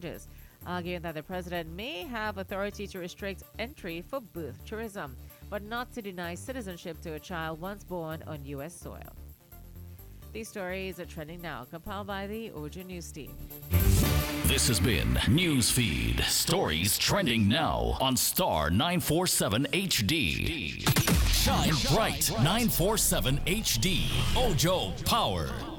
challenges, arguing that the president may have authority to restrict entry for booth tourism, but not to deny citizenship to a child once born on U.S. soil. These stories are trending now, compiled by the Ojo News team. This has been Newsfeed. Stories trending now on Star 947 HD. Shine bright 947 HD. Ojo Power.